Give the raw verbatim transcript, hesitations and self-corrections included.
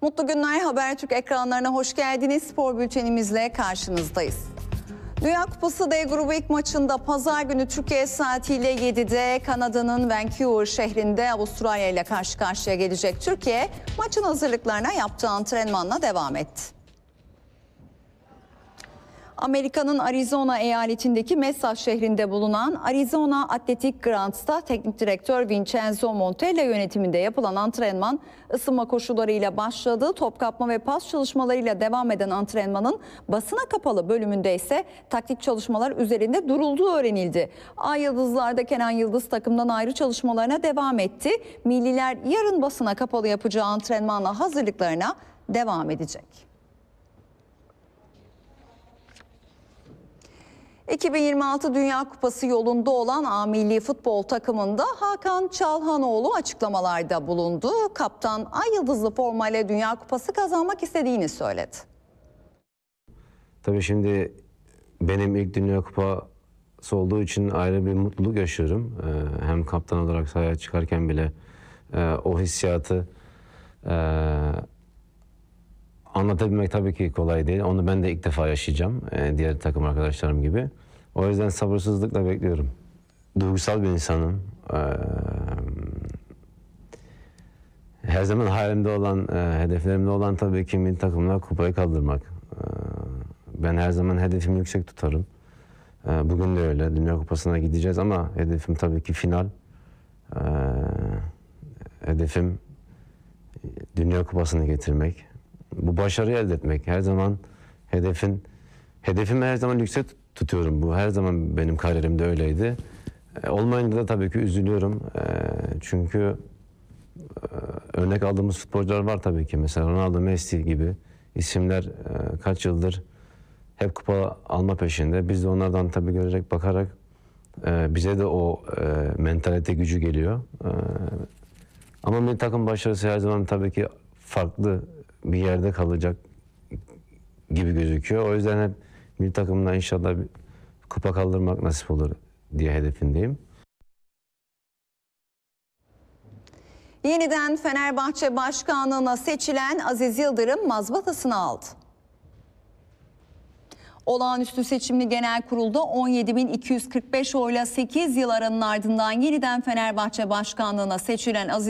Mutlu günler, Habertürk ekranlarına hoş geldiniz. Spor bültenimizle karşınızdayız. Dünya Kupası D grubu ilk maçında pazar günü Türkiye saatiyle yedide Kanada'nın Vancouver şehrinde Avustralya ile karşı karşıya gelecek. Türkiye maçın hazırlıklarına yaptığı antrenmanla devam etti. Amerika'nın Arizona eyaletindeki Mesa şehrinde bulunan Arizona Athletic Grounds'ta teknik direktör Vincenzo Montella yönetiminde yapılan antrenman ısınma koşullarıyla başladı. Top kapma ve pas çalışmalarıyla devam eden antrenmanın basına kapalı bölümünde ise taktik çalışmalar üzerinde durulduğu öğrenildi. Ay Yıldızlar'da Kenan Yıldız takımdan ayrı çalışmalarına devam etti. Milliler yarın basına kapalı yapacağı antrenmanla hazırlıklarına devam edecek. iki bin yirmi altı Dünya Kupası yolunda olan A Milli Futbol takımında Hakan Çalhanoğlu açıklamalarda bulundu. Kaptan Ay Yıldızlı formayla Dünya Kupası kazanmak istediğini söyledi. Tabii şimdi benim ilk Dünya Kupası olduğu için ayrı bir mutluluk yaşıyorum. Ee, hem kaptan olarak sahaya çıkarken bile e, o hissiyatı e, anlatabilmek tabii ki kolay değil. Onu ben de ilk defa yaşayacağım e, diğer takım arkadaşlarım gibi. O yüzden sabırsızlıkla bekliyorum. Duygusal bir insanım. Ee, her zaman hayalimde olan, e, hedeflerimde olan tabii ki milli takımla kupayı kaldırmak. Ee, ben her zaman hedefimi yüksek tutarım. Ee, bugün de öyle. Dünya Kupası'na gideceğiz ama hedefim tabii ki final. Ee, hedefim Dünya Kupası'nı getirmek. Bu başarıyı elde etmek. Her zaman hedefin, hedefimi her zaman yüksek tutuyorum. Bu her zaman benim kariyerimde öyleydi. E, olmayınca da tabii ki üzülüyorum. E, çünkü e, örnek aldığımız futbolcular var tabii ki. Mesela Ronaldo, Messi gibi isimler e, kaç yıldır hep kupa alma peşinde. Biz de onlardan tabii görerek, bakarak e, bize de o e, mentalite gücü geliyor. E, ama milli takım başarısı her zaman tabii ki farklı bir yerde kalacak gibi gözüküyor. O yüzden hep milli takımla inşallah bir kupa kaldırmak nasip olur diye hedefindeyim. Yeniden Fenerbahçe Başkanlığı'na seçilen Aziz Yıldırım mazbatasını aldı. Olağanüstü seçimli genel kurulda on yedi bin iki yüz kırk beş oyla sekiz yıl aranın ardından yeniden Fenerbahçe Başkanlığı'na seçilen Aziz